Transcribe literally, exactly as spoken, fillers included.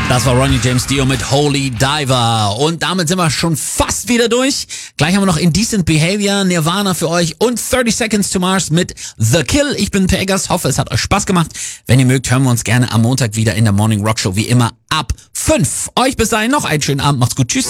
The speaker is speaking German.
Das war Ronnie James Dio mit Holy Diver. Und damit sind wir schon fast wieder durch. Gleich haben wir noch Indecent Behavior, Nirvana für euch und thirty Seconds to Mars mit The Kill. Ich bin Pegas, hoffe es hat euch Spaß gemacht. Wenn ihr mögt, hören wir uns gerne am Montag wieder in der Morning Rock Show, wie immer ab fünf. Euch bis dahin noch einen schönen Abend, macht's gut, tschüss.